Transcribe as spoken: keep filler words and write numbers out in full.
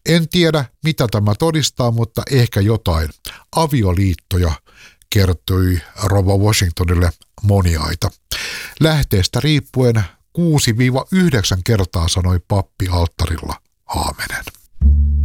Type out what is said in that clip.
En tiedä, mitä tämä todistaa, mutta ehkä jotain. Avioliittoja, kertoi rouva Washingtonille moniaita. Lähteestä riippuen kuusi yhdeksän kertaa sanoi pappi alttarilla aamenen.